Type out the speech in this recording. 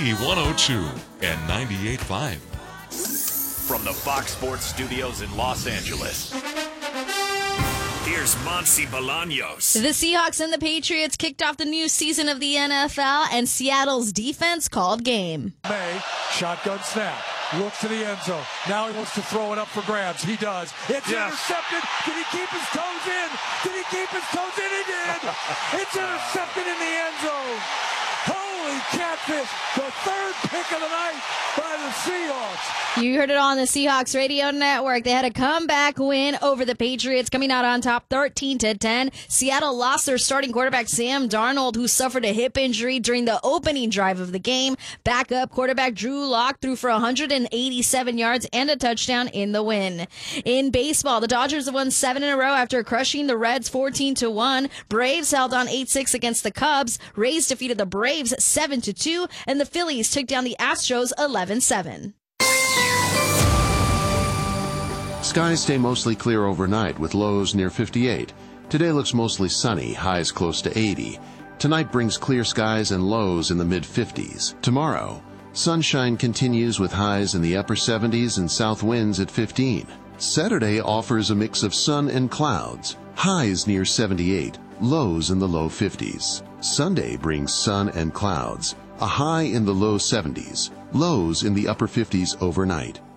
Z102 and 98.5. From the Fox Sports Studios in Los Angeles, here's Monty Bolaños. The Seahawks and the Patriots kicked off the new season of the NFL, and Seattle's defense called game. May, shotgun snap, looks to the end zone. Now he wants to throw it up for grabs. He does. It's intercepted. Did he keep his toes in? Did he keep his toes in? He did. It's intercepted in the end zone. Holy catfish, the third pick of the night by the Seahawks. You heard it on the Seahawks radio network. They had a comeback win over the Patriots, coming out on top 13-10. Seattle lost their starting quarterback, Sam Darnold, who suffered a hip injury during the opening drive of the game. Backup quarterback Drew Lock threw for 187 yards and a touchdown in the win. In baseball, the Dodgers have won 7 in a row after crushing the Reds 14-1. Braves held on 8-6 against the Cubs. Rays defeated the Braves 7-2, and the Phillies took down the Astros 11-7. Skies stay mostly clear overnight with lows near 58. Today looks mostly sunny, highs close to 80. Tonight brings clear skies and lows in the mid-50s. Tomorrow, sunshine continues with highs in the upper 70s and south winds at 15. Saturday offers a mix of sun and clouds, highs near 78, lows in the low 50s. Sunday brings sun and clouds, a high in the low 70s, lows in the upper 50s overnight.